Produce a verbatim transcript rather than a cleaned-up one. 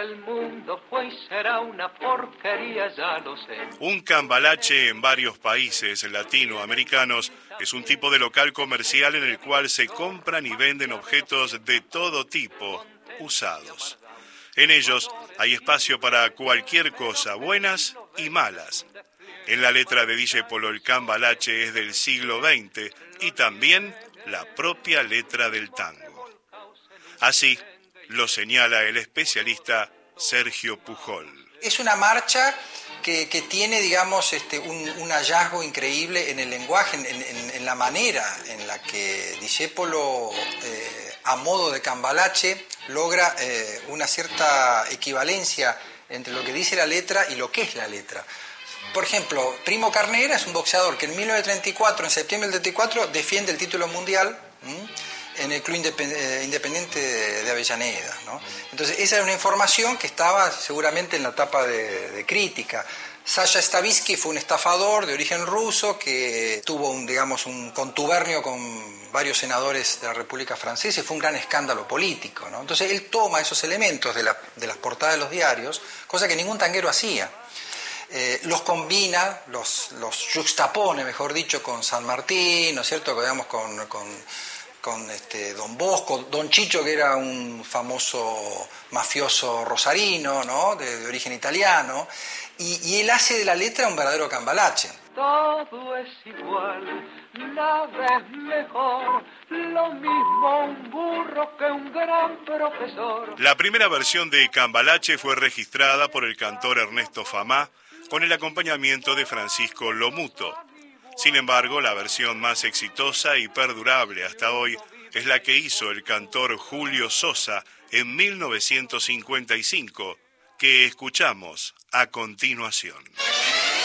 el mundo fue y será una porquería, ya lo sé. Un cambalache en varios países latinoamericanos es un tipo de local comercial en el cual se compran y venden objetos de todo tipo, usados. En ellos hay espacio para cualquier cosa, buenas y malas. En la letra de Discepolo el cambalache es del siglo veinte y también la propia letra del tango. Así lo señala el especialista Sergio Pujol. Es una marcha que, que tiene, digamos, este, un, un hallazgo increíble en el lenguaje, en, en, en la manera en la que Discepolo, eh, a modo de cambalache, logra eh, una cierta equivalencia entre lo que dice la letra y lo que es la letra. Por ejemplo, Primo Carnera es un boxeador que en mil novecientos treinta y cuatro, en septiembre del treinta y cuatro, defiende el título mundial ¿m? en el Club Independiente de Avellaneda, ¿no? Entonces, esa era una información que estaba seguramente en la etapa de, de crítica. Sasha Stavitsky fue un estafador de origen ruso que tuvo, un, digamos, un contubernio con varios senadores de la República Francesa y fue un gran escándalo político, ¿no? Entonces, él toma esos elementos de, la, de las portadas de los diarios, cosa que ningún tanguero hacía. Eh, los combina, los, los juxtapone, mejor dicho, con San Martín, ¿no es cierto? Digamos, con, con, con este, Don Bosco, Don Chicho, que era un famoso mafioso rosarino, ¿no? de, de origen italiano, y, y él hace de la letra un verdadero cambalache. Todo es igual, nada es mejor, lo mismo un burro que un gran profesor. La primera versión de Cambalache fue registrada por el cantor Ernesto Famá, con el acompañamiento de Francisco Lomuto. Sin embargo, la versión más exitosa y perdurable hasta hoy es la que hizo el cantor Julio Sosa en mil novecientos cincuenta y cinco, que escuchamos a continuación.